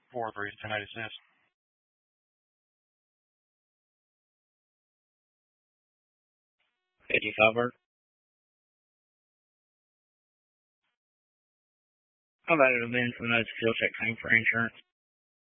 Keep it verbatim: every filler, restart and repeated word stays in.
four three ten eighty six. Did you cover? How about it have been for those skill check claim for insurance?